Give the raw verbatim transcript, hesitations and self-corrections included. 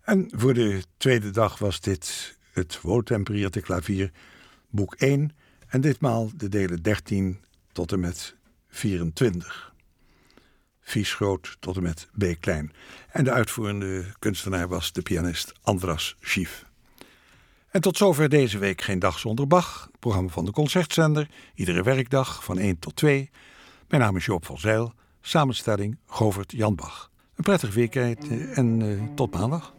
En voor de tweede dag was dit het Wohltemperierter Klavier, boek één. En ditmaal de delen dertien tot en met vierentwintig. Vies groot tot en met B klein. En de uitvoerende kunstenaar was de pianist Andras Schief. En tot zover deze week Geen Dag Zonder Bach. Het programma van de Concertzender. Iedere werkdag van één tot twee. Mijn naam is Joop van Zijl. Samenstelling Govert Jan Bach. Een prettig weekend en uh, tot maandag.